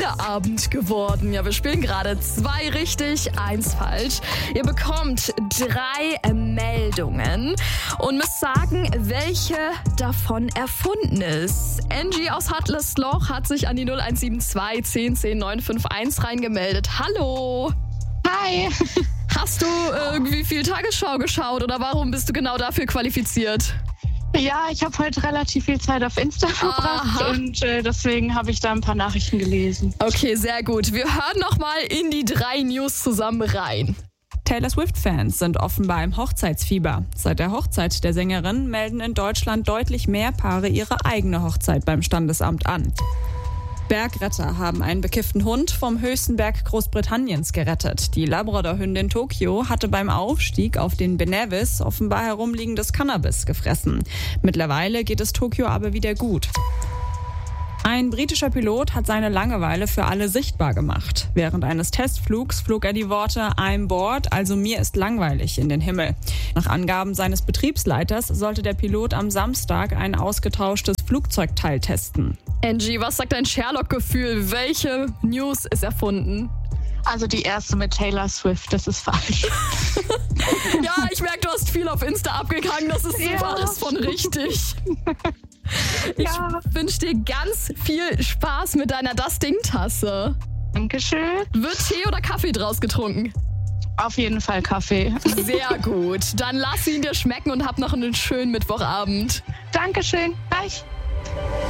Spieleabend geworden. Ja, wir spielen gerade 2 richtig, 1 falsch. Ihr bekommt 3 Meldungen und müsst sagen, welche davon erfunden ist. Angie aus Hartlersloch hat sich an die 0172 10 10 951 reingemeldet. Hallo! Hi! Hast du irgendwie viel Tagesschau geschaut oder warum bist du genau dafür qualifiziert? Ja, ich habe heute relativ viel Zeit auf Insta verbracht und deswegen habe ich da ein paar Nachrichten gelesen. Okay, sehr gut. Wir hören nochmal in die 3 News zusammen rein. Taylor Swift-Fans sind offenbar im Hochzeitsfieber. Seit der Hochzeit der Sängerin melden in Deutschland deutlich mehr Paare ihre eigene Hochzeit beim Standesamt an. Bergretter haben einen bekifften Hund vom höchsten Berg Großbritanniens gerettet. Die Labrador-Hündin Tokio hatte beim Aufstieg auf den Ben Nevis offenbar herumliegendes Cannabis gefressen. Mittlerweile geht es Tokio aber wieder gut. Ein britischer Pilot hat seine Langeweile für alle sichtbar gemacht. Während eines Testflugs flog er die Worte "I'm bored", also mir ist langweilig, in den Himmel. Nach Angaben seines Betriebsleiters sollte der Pilot am Samstag ein ausgetauschtes Flugzeugteil testen. Angie, was sagt dein Sherlock-Gefühl? Welche News ist erfunden? Also die erste mit Taylor Swift, das ist falsch. Ja, ich merke, du hast viel auf Insta abgegangen. Das ist sowas von richtig. Ich wünsche dir ganz viel Spaß mit deiner Das-Ding-Tasse. Dankeschön. Wird Tee oder Kaffee draus getrunken? Auf jeden Fall Kaffee. Sehr gut. Dann lass ihn dir schmecken und hab noch einen schönen Mittwochabend. Dankeschön. Gleich.